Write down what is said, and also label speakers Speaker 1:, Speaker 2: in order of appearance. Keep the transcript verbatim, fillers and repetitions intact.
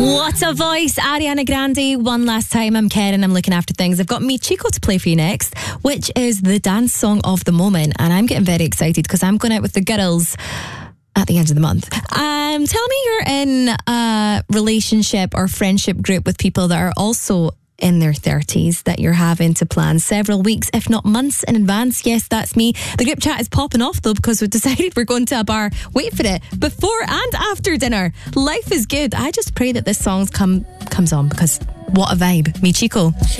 Speaker 1: What a voice, Ariana Grande. One last time, I'm Karen, I'm looking after things. I've got Me Chico to play for you next, which is the dance song of the moment. And I'm getting very excited because I'm going out with the girls at the end of the month. Um, tell me you're in a relationship or friendship group with people that are also in their thirties that you're having to plan several weeks, if not months in advance. Yes, that's me. The group chat is popping off though because we've decided we're going to a bar, wait for it, before and after dinner. Life is good. I just pray that this song come, comes on because what a vibe. Me Chico.